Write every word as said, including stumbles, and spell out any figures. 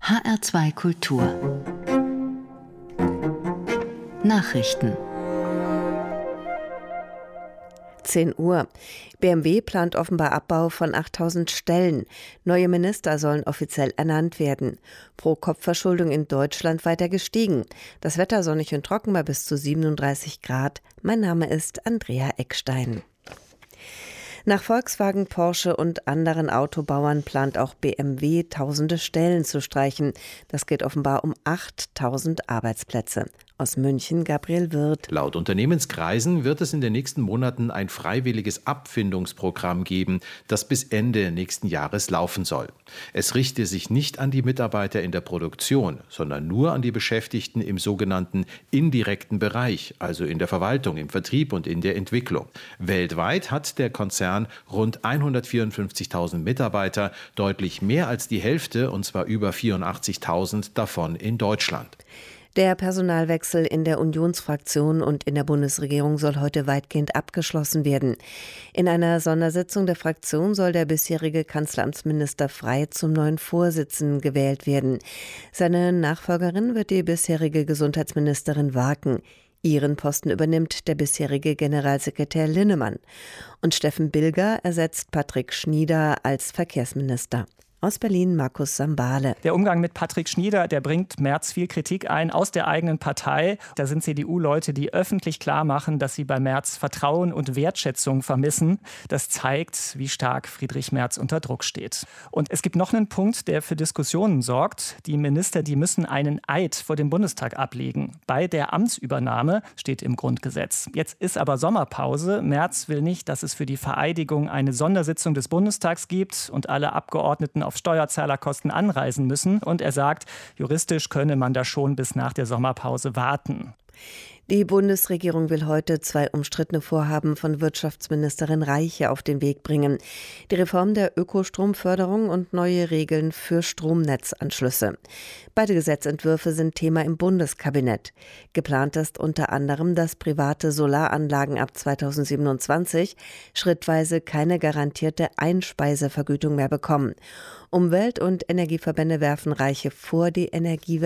H R zwei Kultur Nachrichten. zehn Uhr. B M W plant offenbar Abbau von achttausend Stellen. Neue Minister sollen offiziell ernannt werden. Pro-Kopf-Verschuldung in Deutschland weiter gestiegen. Das Wetter sonnig und trocken bei bis zu siebenunddreißig Grad. Mein Name ist Andrea Eckstein. Nach Volkswagen, Porsche und anderen Autobauern plant auch B M W tausende Stellen zu streichen. Das geht offenbar um achttausend Arbeitsplätze. Aus München Gabriel Wirth. Laut Unternehmenskreisen wird es in den nächsten Monaten ein freiwilliges Abfindungsprogramm geben, das bis Ende nächsten Jahres laufen soll. Es richte sich nicht an die Mitarbeiter in der Produktion, sondern nur an die Beschäftigten im sogenannten indirekten Bereich, also in der Verwaltung, im Vertrieb und in der Entwicklung. Weltweit hat der Konzern rund hundertvierundfünfzigtausend Mitarbeiter, deutlich mehr als die Hälfte, und zwar über vierundachtzigtausend davon in Deutschland. Der Personalwechsel in der Unionsfraktion und in der Bundesregierung soll heute weitgehend abgeschlossen werden. In einer Sondersitzung der Fraktion soll der bisherige Kanzleramtsminister Frey zum neuen Vorsitzenden gewählt werden. Seine Nachfolgerin wird die bisherige Gesundheitsministerin Warken. Ihren Posten übernimmt der bisherige Generalsekretär Linnemann. Und Steffen Bilger ersetzt Patrick Schnieder als Verkehrsminister. Aus Berlin Markus Sambale. Der Umgang mit Patrick Schnieder, der bringt Merz viel Kritik ein aus der eigenen Partei. Da sind C D U-Leute, die öffentlich klar machen, dass sie bei Merz Vertrauen und Wertschätzung vermissen. Das zeigt, wie stark Friedrich Merz unter Druck steht. Und es gibt noch einen Punkt, der für Diskussionen sorgt. Die Minister, die müssen einen Eid vor dem Bundestag ablegen. Bei der Amtsübernahme steht im Grundgesetz. Jetzt ist aber Sommerpause. Merz will nicht, dass es für die Vereidigung eine Sondersitzung des Bundestags gibt und alle Abgeordneten auf Steuerzahlerkosten anreisen müssen. Und er sagt, juristisch könne man da schon bis nach der Sommerpause warten. Die Bundesregierung will heute zwei umstrittene Vorhaben von Wirtschaftsministerin Reiche auf den Weg bringen. Die Reform der Ökostromförderung und neue Regeln für Stromnetzanschlüsse. Beide Gesetzentwürfe sind Thema im Bundeskabinett. Geplant ist unter anderem, dass private Solaranlagen ab zweitausendsiebenundzwanzig schrittweise keine garantierte Einspeisevergütung mehr bekommen. Umwelt- und Energieverbände werfen Reiche vor, die Energiewende